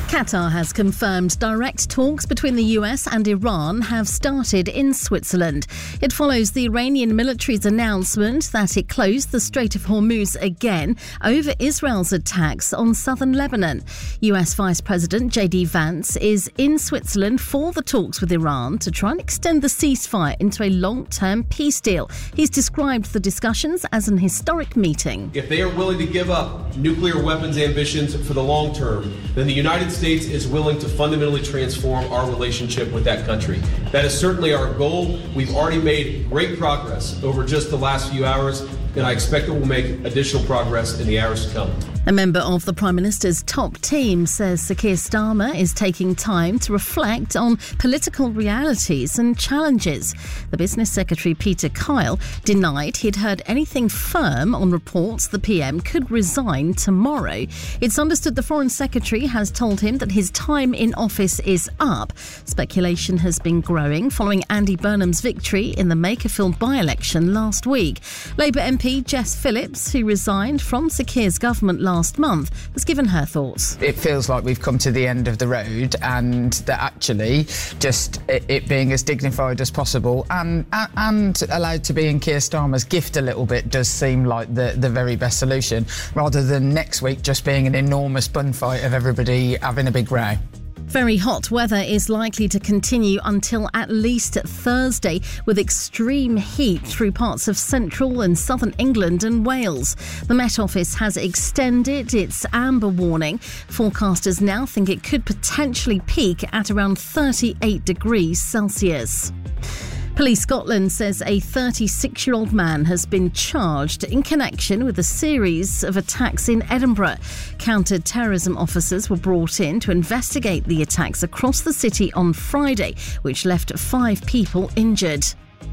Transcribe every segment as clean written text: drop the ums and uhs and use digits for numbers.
Qatar has confirmed direct talks between the US and Iran have started in Switzerland. It follows the Iranian military's announcement that it closed the Strait of Hormuz again over Israel's attacks on southern Lebanon. US Vice President J.D. Vance is in Switzerland for the talks with Iran to try and extend the ceasefire into a long-term peace deal. He's described the discussions as an historic meeting. If they are willing to give up nuclear weapons ambitions for the long term, then the United States is willing to fundamentally transform our relationship with that country. That is certainly our goal. We've already made great progress over just the last few hours, and I expect that we'll make additional progress in the hours to come. A member of the Prime Minister's top team says Sir Keir Starmer is taking time to reflect on political realities and challenges. The Business Secretary Peter Kyle denied he'd heard anything firm on reports the PM could resign tomorrow. It's understood the Foreign Secretary has told him that his time in office is up. Speculation has been growing following Andy Burnham's victory in the Makerfield by-election last week. Labour MP Jess Phillips, who resigned from Sir Keir's government last month, has given her thoughts. It feels like we've come to the end of the road, and that actually just it being as dignified as possible and allowed to be in Keir Starmer's gift a little bit does seem like the very best solution, rather than next week just being an enormous bun fight of everybody having a big row. Very hot weather is likely to continue until at least Thursday, with extreme heat through parts of central and southern England and Wales. The Met Office has extended its amber warning. Forecasters now think it could potentially peak at around 38 degrees Celsius. Police Scotland says a 36-year-old man has been charged in connection with a series of attacks in Edinburgh. Counter-terrorism officers were brought in to investigate the attacks across the city on Friday, which left 5 people injured.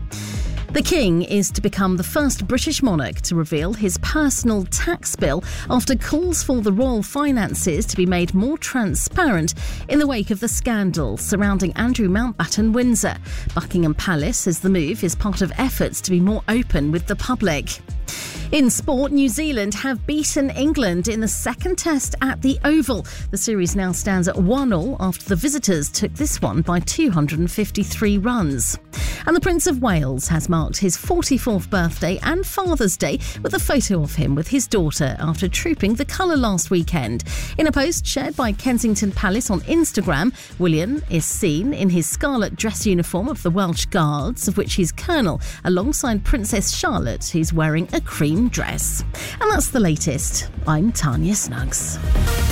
The King is to become the first British monarch to reveal his personal tax bill after calls for the royal finances to be made more transparent in the wake of the scandal surrounding Andrew Mountbatten Windsor. Buckingham Palace says the move is part of efforts to be more open with the public. In sport, New Zealand have beaten England in the second test at the Oval. The series now stands at 1-1 after the visitors took this one by 253 runs. And the Prince of Wales has marked his 44th birthday and Father's Day with a photo of him with his daughter after trooping the colour last weekend. In a post shared by Kensington Palace on Instagram, William is seen in his scarlet dress uniform of the Welsh Guards, of which he's colonel, alongside Princess Charlotte, who's wearing a cream dress. And that's the latest. I'm Tanya Snuggs.